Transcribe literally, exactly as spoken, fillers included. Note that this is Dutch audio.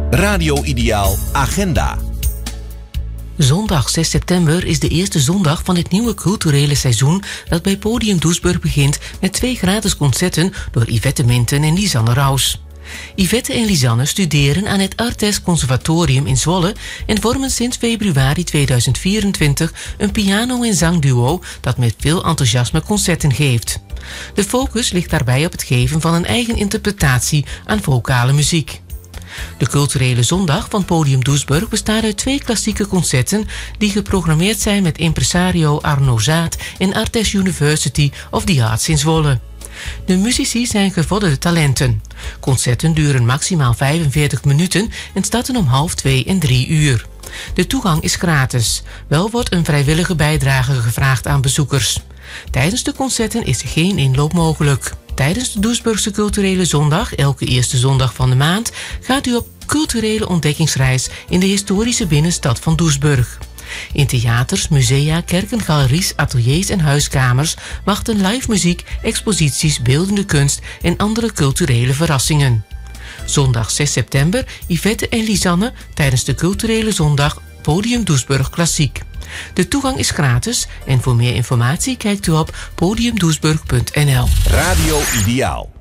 Radio Ideaal Agenda. Zondag zes september is de eerste zondag van het nieuwe culturele seizoen dat bij Podium Doesburg begint met twee gratis concerten door Yvette Minten en Lisanne Raus. Yvette en Lisanne studeren aan het Artes Conservatorium in Zwolle en vormen sinds februari tweeduizend vierentwintig een piano- en zangduo dat met veel enthousiasme concerten geeft. De focus ligt daarbij op het geven van een eigen interpretatie aan vocale muziek. De culturele zondag van Podium Doesburg bestaat uit twee klassieke concerten die geprogrammeerd zijn met impresario Arno Zaat en Artes University of the Arts in Zwolle. De muzici zijn gevorderde talenten. Concerten duren maximaal vijfenveertig minuten en starten om half twee en drie uur. De toegang is gratis. Wel wordt een vrijwillige bijdrage gevraagd aan bezoekers. Tijdens de concerten is er geen inloop mogelijk. Tijdens de Doesburgse culturele zondag, elke eerste zondag van de maand, gaat u op culturele ontdekkingsreis in de historische binnenstad van Doesburg. In theaters, musea, kerken, galeries, ateliers en huiskamers wachten live muziek, exposities, beeldende kunst en andere culturele verrassingen. Zondag zes september, Yvette en Lisanne tijdens de culturele zondag Podium Doesburg Klassiek. De toegang is gratis en voor meer informatie kijkt u op podium doesburg punt n l. Radio Ideaal.